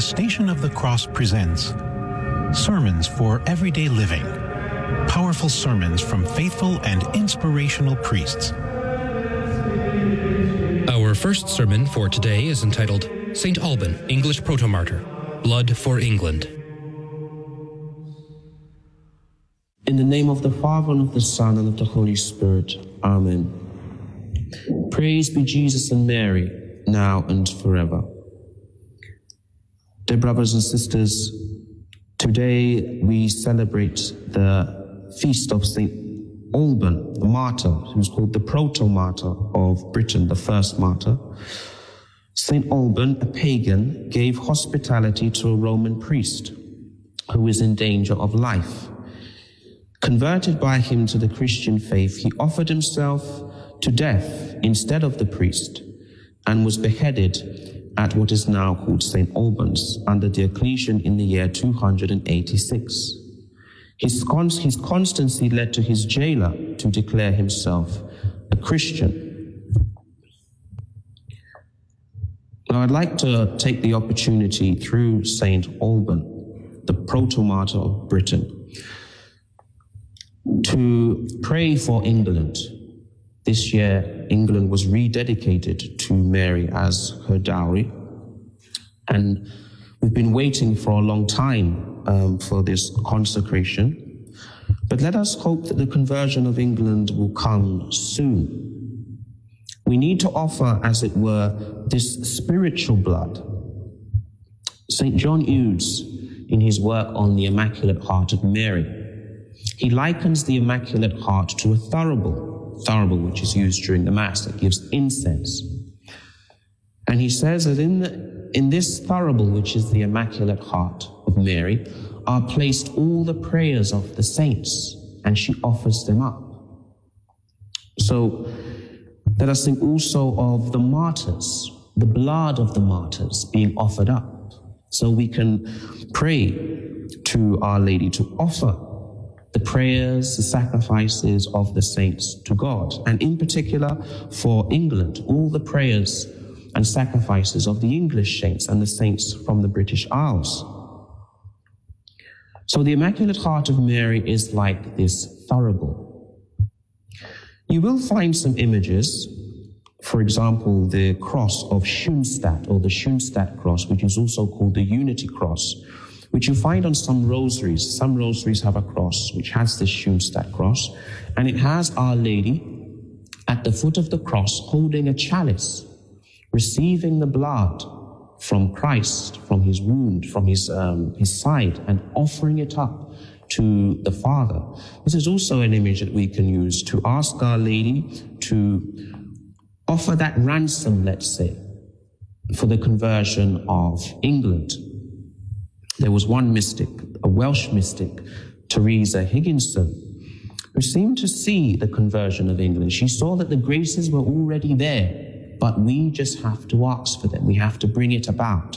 The Station of the Cross presents Sermons for Everyday Living. Powerful sermons from faithful and inspirational priests. Our first sermon for today is entitled St. Alban, English Protomartyr, Blood for England. In the name of the Father, and of the Son, and of the Holy Spirit. Amen. Praise be Jesus and Mary, now and forever. Dear brothers and sisters, today we celebrate the feast of St. Alban, the martyr, who's called the proto-martyr of Britain, the first martyr. St. Alban, a pagan, gave hospitality to a Roman priest who was in danger of life. Converted by him to the Christian faith, he offered himself to death instead of the priest and was beheaded at what is now called St. Albans under Diocletian in the year 286. His constancy led to his jailer to declare himself a Christian. Now I'd like to take the opportunity through St. Alban, the proto-martyr of Britain, to pray for England. This year, England was rededicated to Mary as her dowry. And we've been waiting for a long time for this consecration. But let us hope that the conversion of England will come soon. We need to offer, as it were, this spiritual blood. St. John Eudes, in his work on the Immaculate Heart of Mary, he likens the Immaculate Heart to a thurible which is used during the Mass that gives incense. And he says that in this thurible, which is the Immaculate Heart of Mary, are placed all the prayers of the saints, and she offers them up. So let us think also of the martyrs, the blood of the martyrs being offered up. So we can pray to Our Lady to offer the prayers, the sacrifices of the saints to God. And in particular, for England, all the prayers and sacrifices of the English saints and the saints from the British Isles. So the Immaculate Heart of Mary is like this thurible. You will find some images, for example, the cross of Schoenstatt, or the Schoenstatt cross, which is also called the Unity Cross, which you find on some rosaries. Some rosaries have a cross which has this Schoenstatt cross, and it has Our Lady at the foot of the cross holding a chalice, receiving the blood from Christ, from his wound, from his side, and offering it up to the Father. This is also an image that we can use to ask Our Lady to offer that ransom, let's say, for the conversion of England. There was one mystic, a Welsh mystic, Teresa Higginson, who seemed to see the conversion of England. She saw that the graces were already there, but we just have to ask for them. We have to bring it about.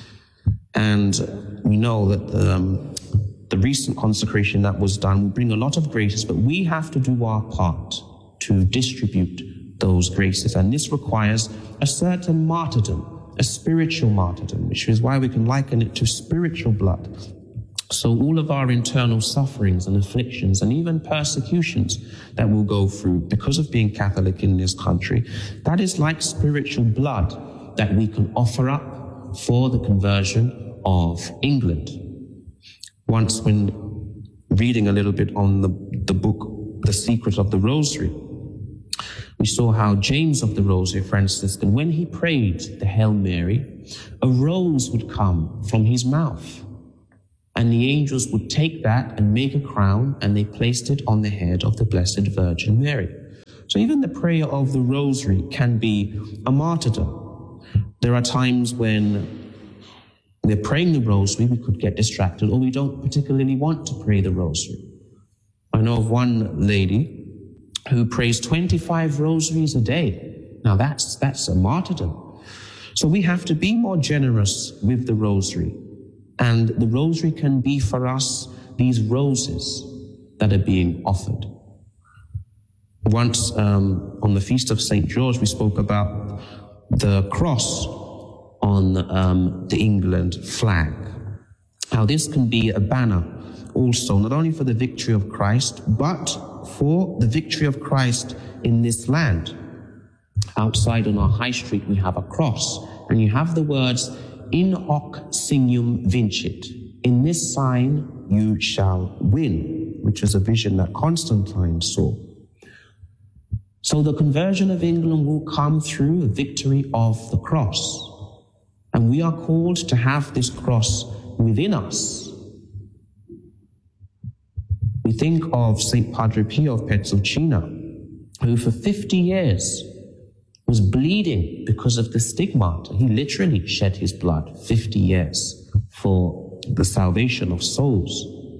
And we know that the recent consecration that was done will bring a lot of graces, but we have to do our part to distribute those graces. And this requires a certain martyrdom, a spiritual martyrdom, which is why we can liken it to spiritual blood. So all of our internal sufferings and afflictions and even persecutions that we'll go through because of being Catholic in this country, that is like spiritual blood that we can offer up for the conversion of England. Once, when reading a little bit on the book, The Secret of the Rosary, we saw how James of the Rosary Franciscan, when he prayed the Hail Mary, a rose would come from his mouth. And the angels would take that and make a crown, and they placed it on the head of the Blessed Virgin Mary. So even the prayer of the Rosary can be a martyrdom. There are times when we're praying the Rosary, we could get distracted, or we don't particularly want to pray the Rosary. I know of one lady who prays 25 rosaries a day. Now that's a martyrdom. So we have to be more generous with the Rosary. And the Rosary can be for us these roses that are being offered. Once on the Feast of St. George, we spoke about the cross on the England flag. Now, this can be a banner also, not only for the victory of Christ, but for the victory of Christ in this land. Outside on our high street, we have a cross, and you have the words, "In hoc signum vincit." In this sign you shall win, which is a vision that Constantine saw. So the conversion of England will come through the victory of the cross. And we are called to have this cross within us. We think of St. Padre Pio of Petrelcina, who for 50 years was bleeding because of the stigmata. He literally shed his blood 50 years for the salvation of souls.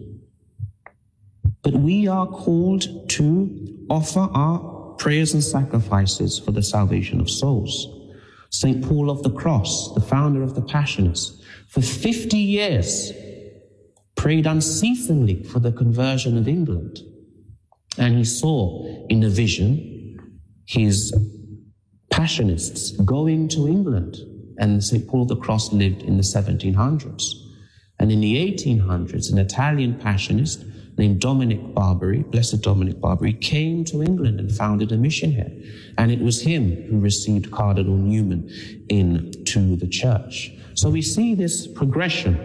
But we are called to offer our prayers and sacrifices for the salvation of souls. St. Paul of the Cross, the founder of the Passionists, for 50 years prayed unceasingly for the conversion of England. And he saw in a vision his Passionists going to England. And St. Paul of the Cross lived in the 1700s. And in the 1800s, an Italian Passionist named Dominic Barbary, Blessed Dominic Barbary, came to England and founded a mission here. And it was him who received Cardinal Newman into the church. So we see this progression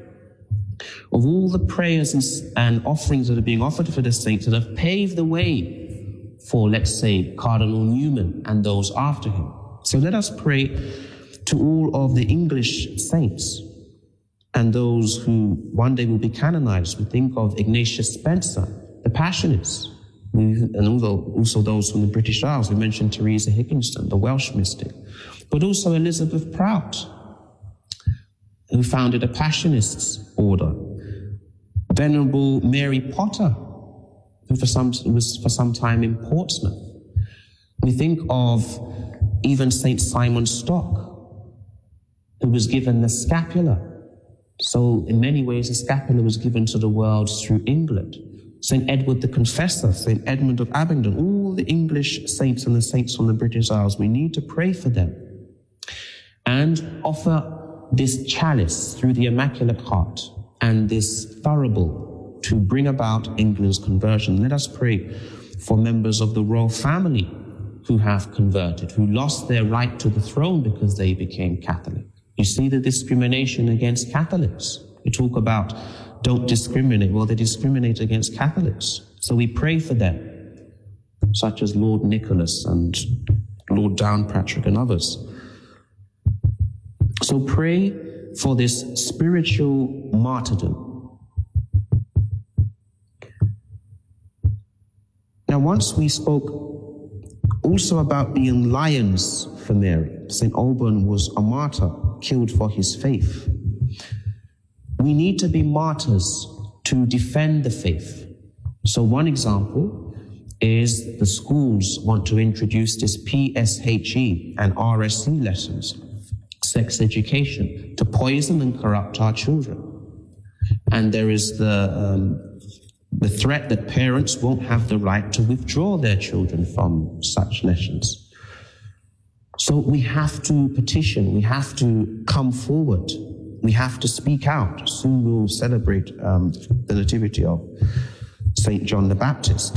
of all the prayers and offerings that are being offered for the saints that have paved the way for, let's say, Cardinal Newman and those after him. So let us pray to all of the English saints and those who one day will be canonized. We think of Ignatius Spencer, the Passionists, and also those from the British Isles. We mentioned Teresa Higginson, the Welsh mystic, but also Elizabeth Prout, who founded a Passionists order. Venerable Mary Potter, who was for some time in Portsmouth. We think of even St. Simon Stock, who was given the scapular. So in many ways, the scapular was given to the world through England. St. Edward the Confessor, St. Edmund of Abingdon, all the English saints and the saints from the British Isles, we need to pray for them and offer this chalice through the Immaculate Heart and this thurible to bring about England's conversion. Let us pray for members of the royal family who have converted, who lost their right to the throne because they became Catholic. You see the discrimination against Catholics. We talk about don't discriminate. Well, they discriminate against Catholics. So we pray for them, such as Lord Nicholas and Lord Downpatrick and others. So pray for this spiritual martyrdom. Now, once we spoke also about being lions for Mary. St. Alban was a martyr, killed for his faith. We need to be martyrs to defend the faith. So one example is the schools want to introduce this PSHE and RSE lessons, sex education, to poison and corrupt our children. And there is the threat that parents won't have the right to withdraw their children from such lessons. So we have to petition, we have to come forward, we have to speak out. Soon we'll celebrate the Nativity of St. John the Baptist.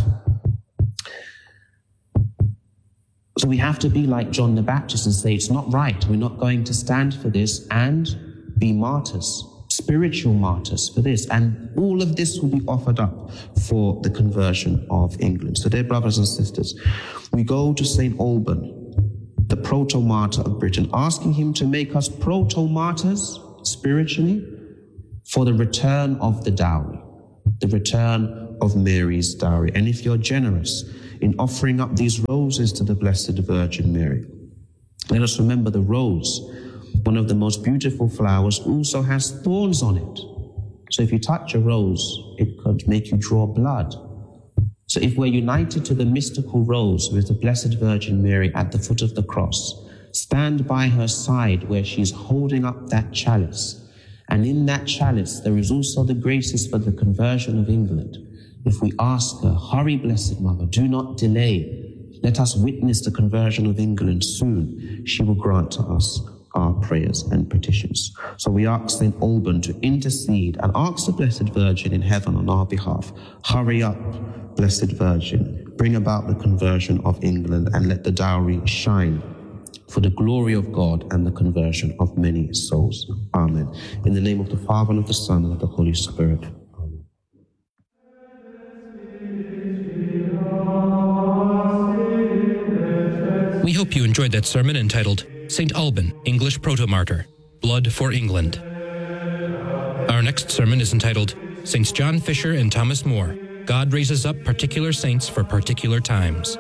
So we have to be like John the Baptist and say, it's not right, we're not going to stand for this, and be martyrs, spiritual martyrs for this. And all of this will be offered up for the conversion of England. So dear brothers and sisters, we go to St. Alban, the proto-martyr of Britain, asking him to make us proto-martyrs spiritually for the return of the dowry, the return of Mary's dowry. And if you're generous in offering up these roses to the Blessed Virgin Mary, let us remember the rose, one of the most beautiful flowers, also has thorns on it. So if you touch a rose, it could make you draw blood. So if we're united to the mystical rose with the Blessed Virgin Mary at the foot of the cross, stand by her side where she's holding up that chalice. And in that chalice, there is also the graces for the conversion of England. If we ask her, hurry, Blessed Mother, do not delay. Let us witness the conversion of England soon. She will grant to us our prayers and petitions. So we ask St. Alban to intercede and ask the Blessed Virgin in heaven on our behalf. Hurry up, Blessed Virgin, bring about the conversion of England and let the dowry shine for the glory of God and the conversion of many souls. Amen. In the name of the Father, and of the Son, and of the Holy Spirit. Amen. We hope you enjoyed that sermon entitled St. Alban, English Proto-Martyr, Blood for England. Our next sermon is entitled Saints John Fisher and Thomas More, God Raises Up Particular Saints for Particular Times.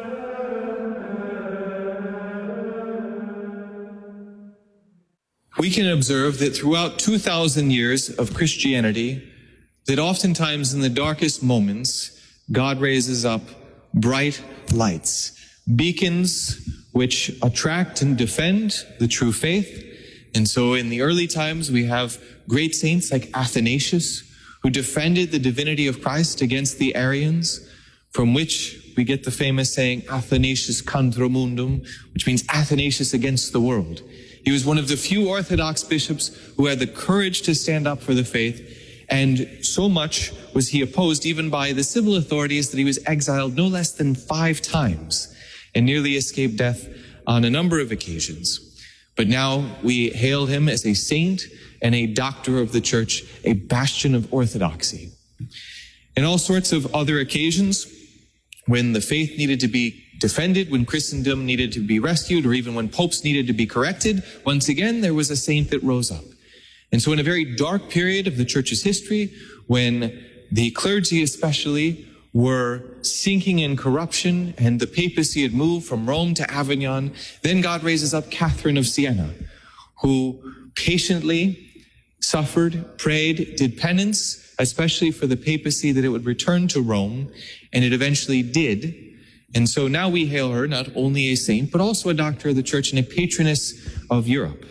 We can observe that throughout 2,000 years of Christianity, that oftentimes in the darkest moments, God raises up bright lights, beacons which attract and defend the true faith. And so in the early times, we have great saints like Athanasius, who defended the divinity of Christ against the Arians, from which we get the famous saying, Athanasius contra mundum, which means Athanasius against the world. He was one of the few Orthodox bishops who had the courage to stand up for the faith, and so much was he opposed even by the civil authorities that he was exiled no less than 5 times and nearly escaped death on a number of occasions. But now we hail him as a saint and a doctor of the church, a bastion of orthodoxy. In all sorts of other occasions, when the faith needed to be defended, when Christendom needed to be rescued, or even when popes needed to be corrected, once again, there was a saint that rose up. And so in a very dark period of the church's history, when the clergy especially were sinking in corruption and the papacy had moved from Rome to Avignon, then God raises up Catherine of Siena, who patiently suffered, prayed, did penance, especially for the papacy, that it would return to Rome, and it eventually did. And so now we hail her not only a saint, but also a doctor of the church and a patroness of Europe.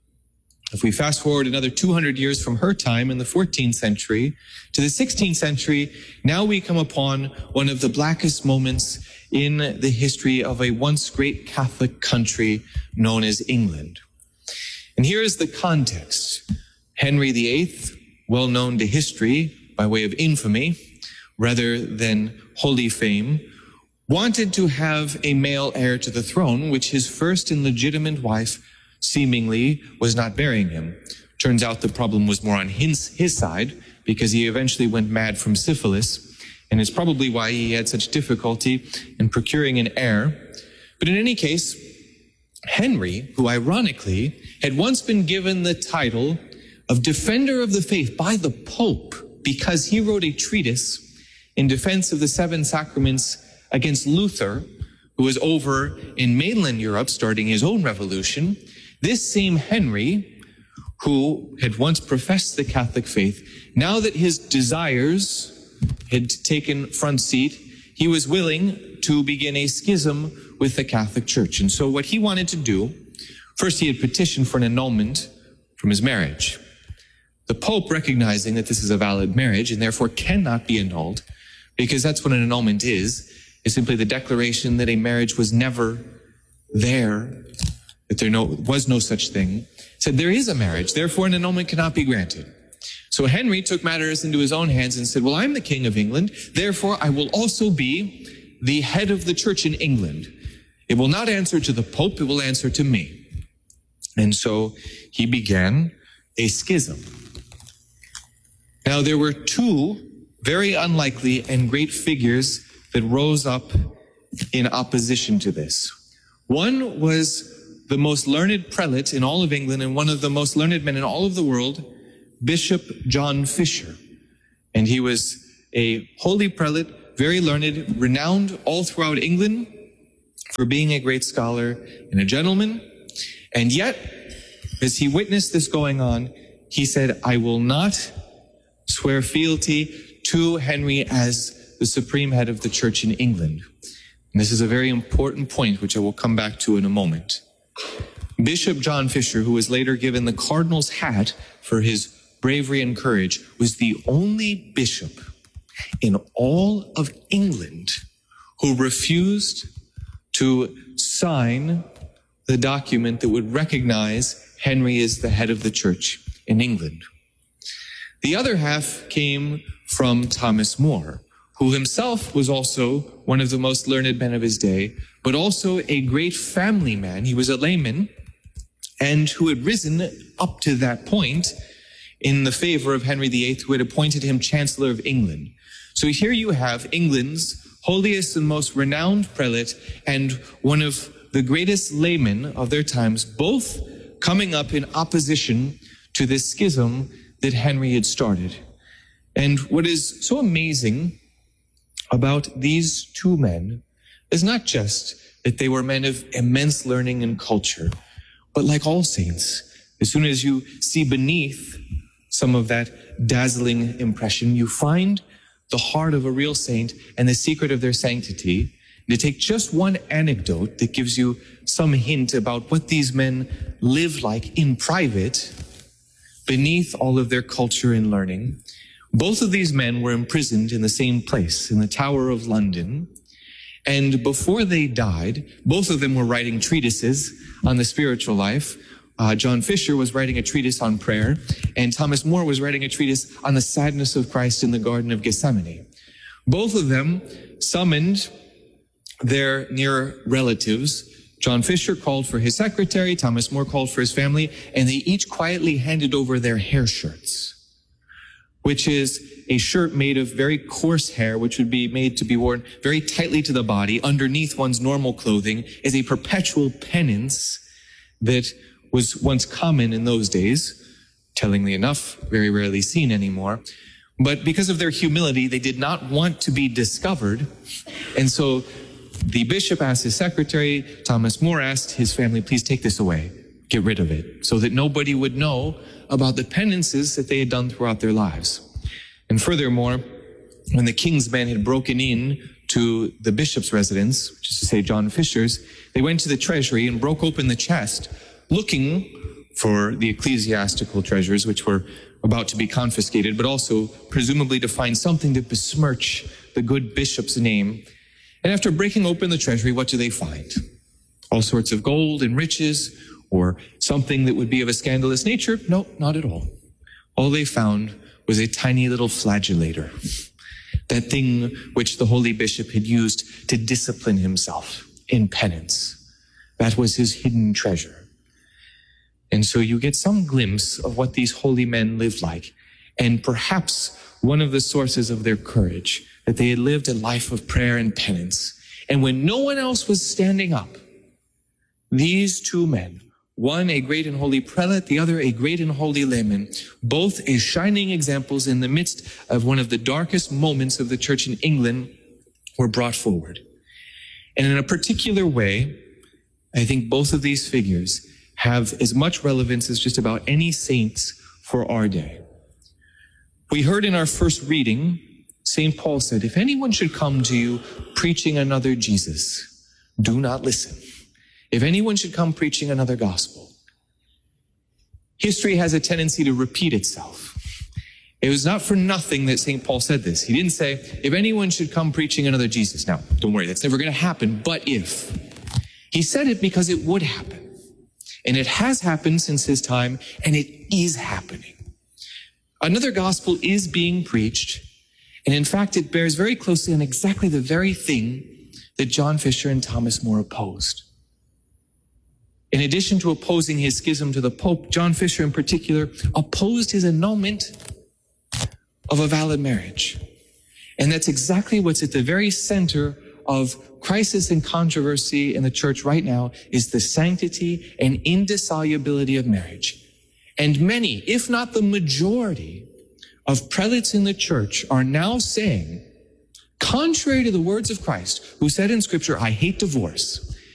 If we fast forward another 200 years from her time in the 14th century to the 16th century, now we come upon one of the blackest moments in the history of a once great Catholic country known as England. And here is the context. Henry VIII, well known to history by way of infamy rather than holy fame, wanted to have a male heir to the throne, which his first and legitimate wife seemingly was not bearing him. Turns out the problem was more on his side, because he eventually went mad from syphilis, and it's probably why he had such difficulty in procuring an heir. But in any case, Henry, who ironically had once been given the title of Defender of the Faith by the Pope because he wrote a treatise in defense of the 7 sacraments against Luther, who was over in mainland Europe starting his own revolution, this same Henry, who had once professed the Catholic faith, now that his desires had taken front seat, he was willing to begin a schism with the Catholic Church. And so what he wanted to do, first he had petitioned for an annulment from his marriage. The Pope, recognizing that this is a valid marriage and therefore cannot be annulled, because that's what an annulment is simply the declaration that a marriage was never there, that there was no such thing, said there is a marriage, therefore an annulment cannot be granted. So Henry took matters into his own hands and said, well, I'm the King of England, therefore I will also be the head of the church in England. It will not answer to the Pope, it will answer to me. And so he began a schism. Now there were 2 very unlikely and great figures that rose up in opposition to this. One was the most learned prelate in all of England and one of the most learned men in all of the world, Bishop John Fisher. And he was a holy prelate, very learned, renowned all throughout England for being a great scholar and a gentleman. And yet, as he witnessed this going on, he said, I will not swear fealty to Henry as the supreme head of the church in England. And this is a very important point, which I will come back to in a moment. Bishop John Fisher, who was later given the cardinal's hat for his bravery and courage, was the only bishop in all of England who refused to sign the document that would recognize Henry is the head of the church in England. The other half came from Thomas More, who himself was also one of the most learned men of his day, but also a great family man. He was a layman and who had risen up to that point in the favor of Henry VIII, who had appointed him Chancellor of England. So here you have England's holiest and most renowned prelate and one of the greatest laymen of their times, both coming up in opposition to this schism that Henry had started. And what is so amazing about these two men is not just that they were men of immense learning and culture, but like all saints, as soon as you see beneath some of that dazzling impression, you find the heart of a real saint and the secret of their sanctity. To take just one anecdote that gives you some hint about what these men live like in private, beneath all of their culture and learning. Both of these men were imprisoned in the same place, in the Tower of London. And before they died, both of them were writing treatises on the spiritual life. John Fisher was writing a treatise on prayer, and Thomas More was writing a treatise on the sadness of Christ in the Garden of Gethsemane. Both of them summoned their near relatives. John Fisher called for his secretary, Thomas More called for his family, and they each quietly handed over their hair shirts, which is a shirt made of very coarse hair, which would be made to be worn very tightly to the body underneath one's normal clothing, as a perpetual penance that was once common in those days, tellingly enough, very rarely seen anymore. But because of their humility, they did not want to be discovered. And so the bishop asked his secretary, Thomas More asked his family, please take this away, get rid of it, so that nobody would know about the penances that they had done throughout their lives. And furthermore, when the king's men had broken in to the bishop's residence, which is to say John Fisher's, they went to the treasury and broke open the chest, looking for the ecclesiastical treasures, which were about to be confiscated, but also presumably to find something to besmirch the good bishop's name. And after breaking open the treasury, what do they find? All sorts of gold and riches, or something that would be of a scandalous nature? No, not at all. All they found was a tiny little flagellator, that thing which the holy bishop had used to discipline himself in penance. That was his hidden treasure. And so you get some glimpse of what these holy men lived like, and perhaps one of the sources of their courage, that they had lived a life of prayer and penance. And when no one else was standing up, these two men, one a great and holy prelate, the other a great and holy layman, both as shining examples in the midst of one of the darkest moments of the church in England, were brought forward. And in a particular way, I think both of these figures have as much relevance as just about any saints for our day. We heard in our first reading, St. Paul said, if anyone should come to you preaching another Jesus, do not listen. If anyone should come preaching another gospel. History has a tendency to repeat itself. It was not for nothing that St. Paul said this. He didn't say, if anyone should come preaching another Jesus. Now, don't worry, that's never going to happen, but if. He said it because it would happen. And it has happened since his time, and it is happening. Another gospel is being preached, and in fact, it bears very closely on exactly the very thing that John Fisher and Thomas More opposed. In addition to opposing his schism to the Pope, John Fisher in particular opposed his annulment of a valid marriage. And that's exactly what's at the very center of crisis and controversy in the church right now, is the sanctity and indissolubility of marriage. And many, if not the majority, of prelates in the church are now saying, contrary to the words of Christ, who said in Scripture, I hate divorce,